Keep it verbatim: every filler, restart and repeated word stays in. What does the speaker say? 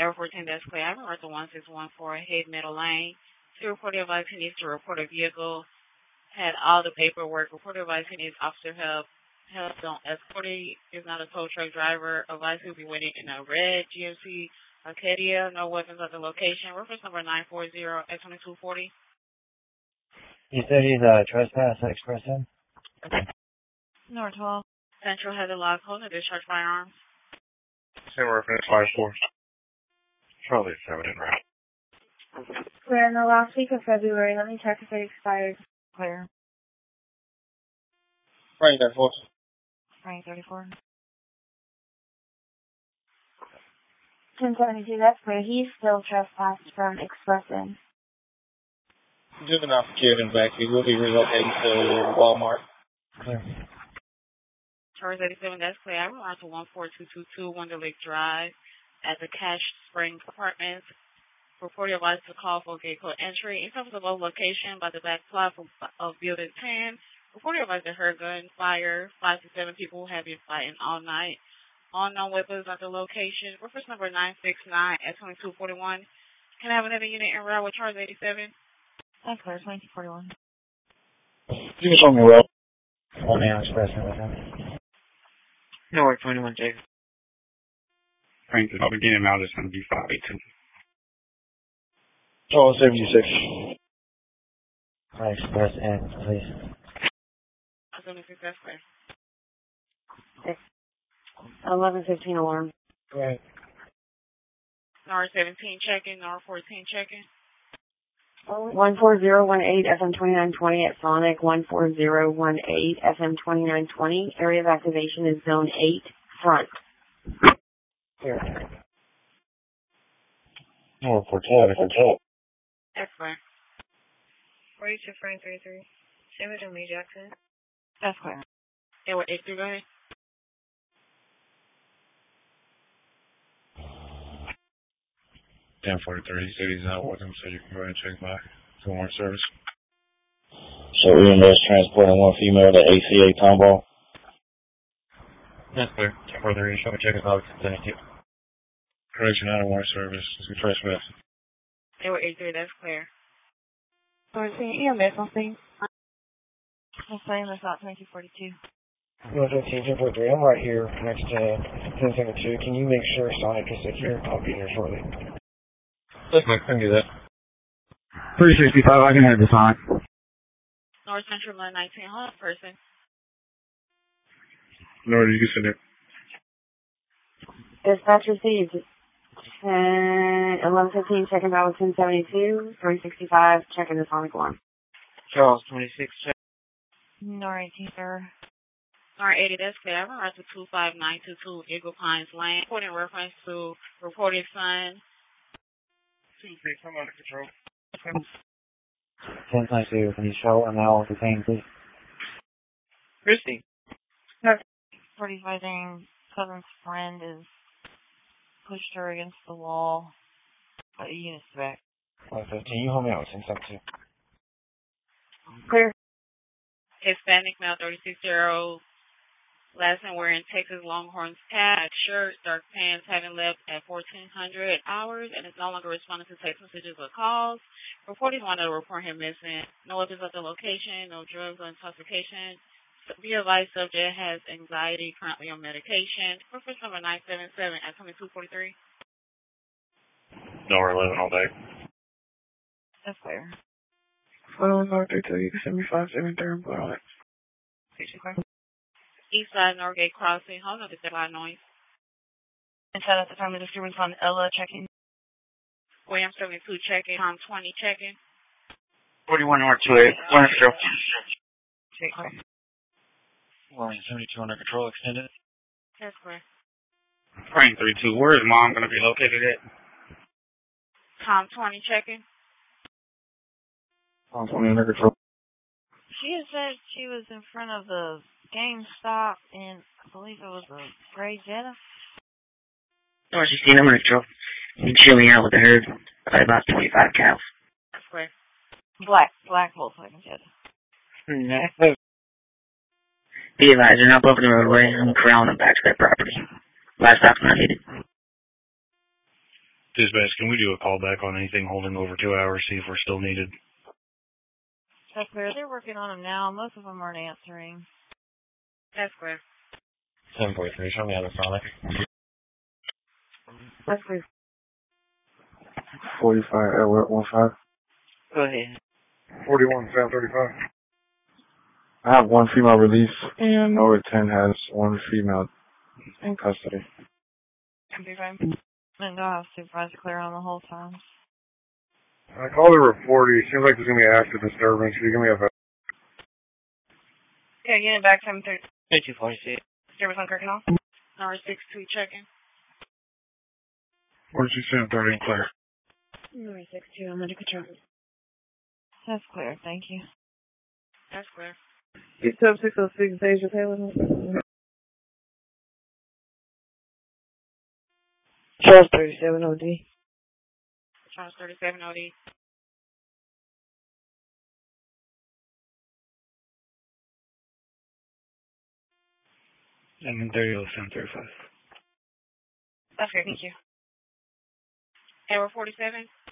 Air fourteen, that's clear. I remember the one six one four Head Middle Lane. To report the advice, he needs to report a vehicle. Had all the paperwork. Report the advice, he needs officer help. Help don't escort. Is not a tow truck driver. Advice will be waiting in a red G M C Arcadia. No weapons at the location. Reference number nine four zero X twenty-two forty. You said he's a trespass expressing? North twelve. Central has a lock hold and discharge firearms. Same reference five four. Charlie seven in route. We're in the last week of February. Let me check if it expired. Clear. Frank, that four. Frank thirty-four. ten seventy-two, that's clear. He's still trespassed from expressing. Juvenile secured in back. He will be relocating to Walmart. Clear. Charles eighty-seven, that's clear. I went on to one four two two two Wonder Lake Drive at the Cash Springs Apartments. Report your advice to call for gate code entry. In terms of the location by the back plot of Building ten, report your advice to her gun fire. Five to seven people have been fighting all night. Unknown weapons at the location. Reference number nine six nine at twenty-two forty-one. Can I have another unit en route with Charles eighty-seven? That's clear, twenty-two forty-one. You can show me well. One man expressing with him. North twenty-one J. Frank, the beginning now is going to be five eighteen. Charles seventy-six. I express in, please. seventy-six, that's clear. eleven fifteen alarm. Right. N R seventeen checking, N R fourteen checking. one four zero one eight F M twenty-nine twenty at Sonic. one four zero one eight F M twenty-nine twenty. Area of activation is zone eight, front. Here. North fourteen, fourteen. That's clear. forty-two Frank thirty-three. Same with Lee Jackson. That's clear. They were eight through, go ahead. ten forty-three, he said he's not with him, so you can go ahead and check back to warrant service. So E M S transporting one female to A C A Tomball. That's clear. ten forty-three, show me check it out. Thank you. Correction, out of warrant service. It's a trespass. They were eight three, that's clear. So we're seeing E M S on scene. I'm saying that's not twenty-two forty-two. North fifteen, ten forty-three, I'm right here next to ten seventy-two. Can you make sure Sonic is secure? I'll be here shortly. Listen, I can do that. three sixty-five, I can have this on. North Central one nineteen, hold on, person. No, you can send it. Dispatch received. eleven fifteen, checking out with ten seventy-two. three sixty-five, checking the Sonic one. Charles twenty-six, check. N R eighteen, sir. N R eighty, that's clear. I'm right to two five nine two two Eagle Pines Lane. Reporting reference to reported son. two six, I'm under control. ten twenty-two, can you show an hour for pain, please? Christy. forty-five saying cousin's friend is pushed her against the wall. What the unit's back? one fifteen, you hold me out, ten seventy-two. Clear. Hispanic male, thirty-six year old. Last name wearing Texas Longhorns tag, shirt, dark pants, having left at fourteen hundred hours, and is no longer responding to text messages or calls. Reporting wanted to report him missing. No weapons at the location, no drugs or intoxication. Be advised, subject has anxiety, currently on medication. Reference number nine seven seven at twenty-two forty-three. No, we're eleven all day. That's fair. Well, North thirty-two, you can send me five seven three and put on it. East side Norgate Crossing. Hold on, is there a lot of noise? Inside at the time of disturbance on Ella checking. William seventy-two checking. Tom twenty checking. forty-one North two eight. One control. Check clear. William seventy-two under control extended. That's clear. Frank thirty-two, where is mom going to be located at? Tom twenty checking. Tom twenty under control. She had said she was in front of the GameStop, and I believe it was a gray Jetta. North sixteen, I'm under control. You can chill me out with the herd by about twenty-five cows. That's clear. Black, black Volkswagen Jetta. No. Be advised, they're not blocking the roadway. I'm corralling them back to their property. Livestock's not needed. Dispatch, can we do a call back on anything holding over two hours, see if we're still needed? That's clear. They're working on them now. Most of them aren't answering. That's clear. seven forty-three, show me how to Sonic. That's clear. forty-five, Edward, one five. Go ahead. forty-one, seven thirty-five. I have one female release, and over ten has one female in custody. Be fine. And go have supervisor clear on the whole time. I called her at forty. Seems like there's going to be an active disturbance. Can you give me a vote? Okay, get it back seven thirty. fifty-two forty-six. Service on Kirkendall. Number six two checking. forty-two, seven thirty, and clear. Number six two, I'm under control. That's clear. Thank you. That's clear. It's up six oh six, Deja Taylor. Charles thirty-seven O D. Charles thirty-seven O D. And then thirty oh seven thirty-five. That's great. Thank you. Edward forty-seven.